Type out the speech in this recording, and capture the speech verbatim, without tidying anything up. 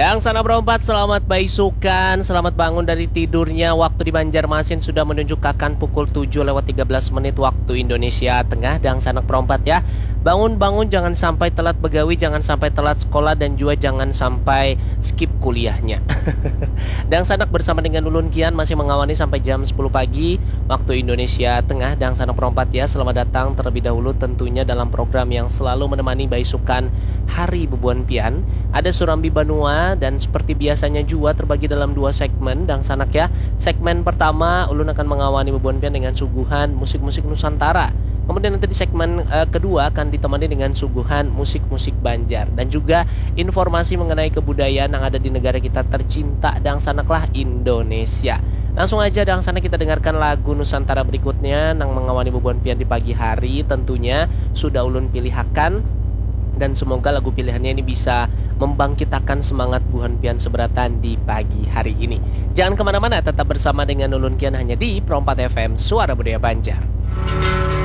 Dang Sana Berempat, selamat baisukan, selamat bangun dari tidurnya. Waktu di Banjarmasin sudah menunjukkan pukul tujuh lewat tiga belas menit waktu Indonesia Tengah. Dang Sanak Berempat ya. Bangun-bangun, jangan sampai telat begawi, jangan sampai telat sekolah, dan juga jangan sampai skip kuliahnya. Dang Sanak bersama dengan Ulun Kian masih mengawani sampai jam sepuluh pagi waktu Indonesia Tengah. Dang Sanak Berempat ya, selamat datang terlebih dahulu tentunya dalam program yang selalu menemani baisukan Hari Bebuan Pian. Ada Surambi Banua, dan seperti biasanya juga terbagi dalam dua segmen Dang Sanak ya. Segmen pertama Ulun akan mengawani Bebuan Pian dengan suguhan musik-musik Nusantara. Kemudian nanti di segmen uh, kedua akan ditemani dengan suguhan musik-musik Banjar dan juga informasi mengenai kebudayaan yang ada di negara kita tercinta Dang Sanaklah Indonesia. Langsung aja Dang Sanak kita dengarkan lagu Nusantara berikutnya yang mengawani Bebuan Pian di pagi hari. Tentunya sudah Ulun pilihakan, dan semoga lagu pilihannya ini bisa membangkitkan semangat Buhan Pian seberatan di pagi hari ini. Jangan kemana-mana, tetap bersama dengan Ulun Kian hanya di Pro empat F M Suara Budaya Banjar.